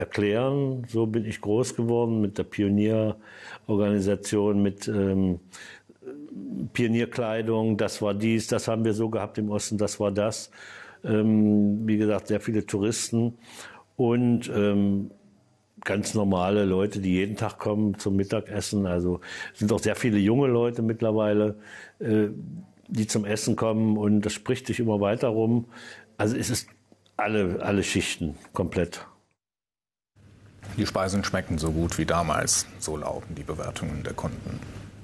erklären. So bin ich groß geworden mit der Pionierorganisation, mit Pionierkleidung. Das war dies, das haben wir so gehabt im Osten, das war das. Wie gesagt, sehr viele Touristen und ganz normale Leute, die jeden Tag kommen zum Mittagessen. Also es sind auch sehr viele junge Leute mittlerweile, die zum Essen kommen und das spricht sich immer weiter rum. Also es ist alle Schichten komplett. Die Speisen schmecken so gut wie damals, so lauten die Bewertungen der Kunden.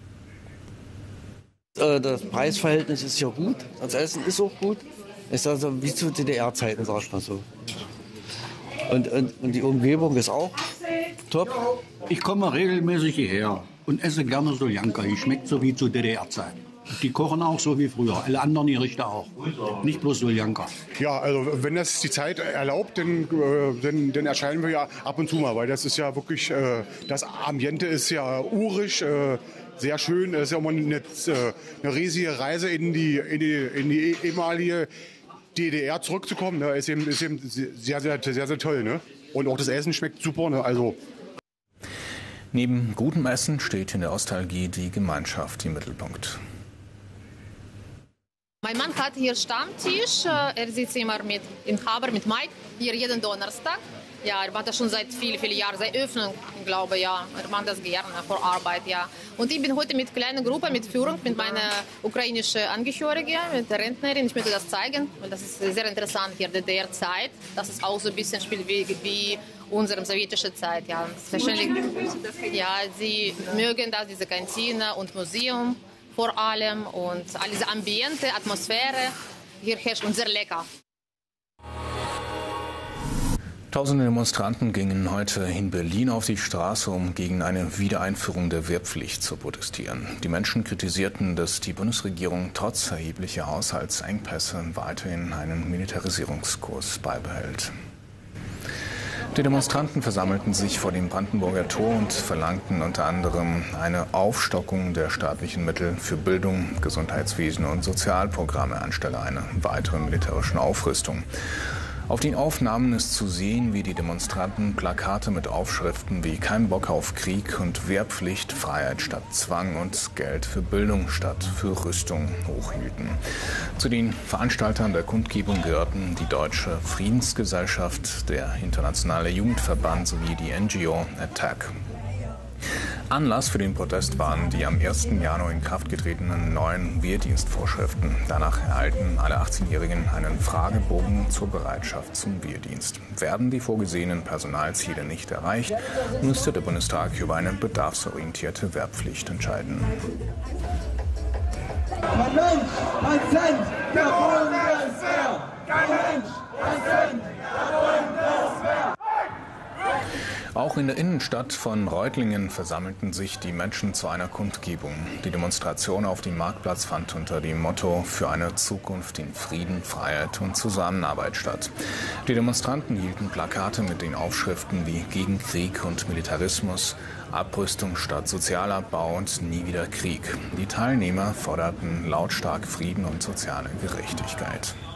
Das Preisverhältnis ist ja gut, das Essen ist auch gut. Ist also wie zu DDR-Zeiten, sag ich mal so. Und die Umgebung ist auch top. Ich komme regelmäßig hierher und esse gerne Soljanka. Die schmeckt so wie zu DDR-Zeiten. Die kochen auch so wie früher, alle anderen Gerichte auch. Nicht bloß Soljanka. Ja, also wenn das die Zeit erlaubt, dann erscheinen wir ja ab und zu mal, weil das ist ja wirklich, das Ambiente ist ja urig, sehr schön. Es ist ja immer eine riesige Reise in die ehemalige DDR zurückzukommen. Ne? Ist eben sehr, sehr, sehr, sehr toll. Ne? Und auch das Essen schmeckt super. Ne? Also neben gutem Essen steht in der Ostalgie die Gemeinschaft im Mittelpunkt. Mein Mann hat hier Stammtisch. Er sitzt immer in Haber mit Mike, hier jeden Donnerstag. Ja, er macht das schon seit vielen Jahren, seit Öffnung, glaube ich, ja. Er macht das gerne vor Arbeit, ja. Und ich bin heute mit kleiner Gruppe, mit Führung, mit meiner ukrainischen Angehörigen, mit der Rentnerin. Ich möchte das zeigen, weil das ist sehr interessant hier, DDR-Zeit. Das ist auch so ein bisschen spielt wie unsere sowjetische Zeit, ja. Wahrscheinlich, ja, sie mögen das, diese Kantine und Museum vor allem und all diese Ambiente, Atmosphäre hier herrscht und sehr lecker. Tausende Demonstranten gingen heute in Berlin auf die Straße, um gegen eine Wiedereinführung der Wehrpflicht zu protestieren. Die Menschen kritisierten, dass die Bundesregierung trotz erheblicher Haushaltsengpässe weiterhin einen Militarisierungskurs beibehält. Die Demonstranten versammelten sich vor dem Brandenburger Tor und verlangten unter anderem eine Aufstockung der staatlichen Mittel für Bildung, Gesundheitswesen und Sozialprogramme anstelle einer weiteren militärischen Aufrüstung. Auf den Aufnahmen ist zu sehen, wie die Demonstranten Plakate mit Aufschriften wie Kein Bock auf Krieg und Wehrpflicht, Freiheit statt Zwang und Geld für Bildung statt für Rüstung hochhielten. Zu den Veranstaltern der Kundgebung gehörten die Deutsche Friedensgesellschaft, der Internationale Jugendverband sowie die NGO Attack. Anlass für den Protest waren die am 1. Januar in Kraft getretenen neuen Wehrdienstvorschriften. Danach erhalten alle 18-Jährigen einen Fragebogen zur Bereitschaft zum Wehrdienst. Werden die vorgesehenen Personalziele nicht erreicht, müsste der Bundestag über eine bedarfsorientierte Wehrpflicht entscheiden. Kein Mensch, kein Cent, der Bundeswehr! Kein Mensch, kein Cent, der Bundeswehr! Auch in der Innenstadt von Reutlingen versammelten sich die Menschen zu einer Kundgebung. Die Demonstration auf dem Marktplatz fand unter dem Motto „Für eine Zukunft in Frieden, Freiheit und Zusammenarbeit“ statt. Die Demonstranten hielten Plakate mit den Aufschriften wie „Gegen Krieg und Militarismus“, „Abrüstung statt Sozialabbau“ und „Nie wieder Krieg“. Die Teilnehmer forderten lautstark Frieden und soziale Gerechtigkeit.